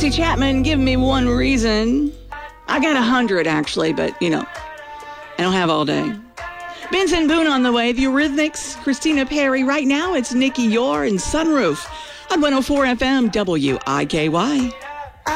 Tracy Chapman, Give Me One Reason. I got 100, actually, but, I don't have all day. Benson Boone on the way. The Eurythmics, Christina Perri. Right now, it's Nikki Yore and Sunroof on 104 FM WIKY.